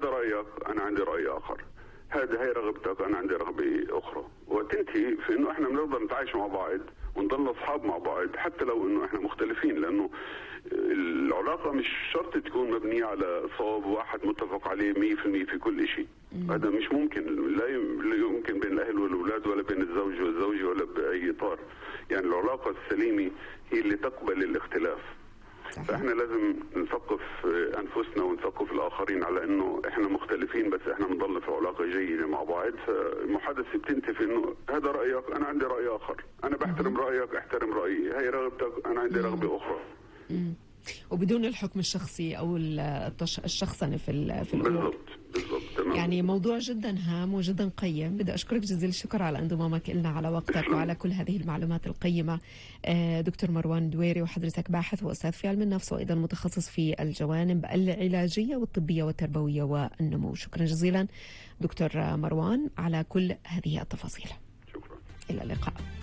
هذا رايك، انا عندي راي اخر، هي رغبتك، انا عندي رغبه اخرى، وتنتهي في انه احنا بنقدر نتعايش مع بعض ونضل اصحاب مع بعض حتى لو انه احنا مختلفين، لانه العلاقه مش شرط تكون مبنيه على صواب واحد متفق عليه 100% في كل شيء. هذا مش ممكن، لا يمكن بين الاهل والاولاد ولا بين الزوج والزوجه ولا باي اطار. يعني العلاقه السليمه هي اللي تقبل الاختلاف. فاحنا لازم نثقف انفسنا ونثقف الاخرين على انه احنا مختلفين بس احنا بنضل في علاقه جيده مع بعض. فالمحادثه بتنتهي في انه هذا رايك، انا عندي راي اخر، انا بحترم رايك، احترم رايي، هي رغبتك، انا عندي رغبه اخرى. وبدون الحكم الشخصي او الشخصنه في الامور. بالضبط تمام. يعني موضوع جدا هام وجدا قيم. بدي اشكرك جزيل الشكر على انضمامك لنا، على وقتك وعلى كل هذه المعلومات القيمه. دكتور مروان دويري، وحضرتك باحث واستاذ في علم النفس وايضا متخصص في الجوانب العلاجيه والطبيه والتربويه والنمو. شكرا جزيلا دكتور مروان على كل هذه التفاصيل. شكرا. الى اللقاء.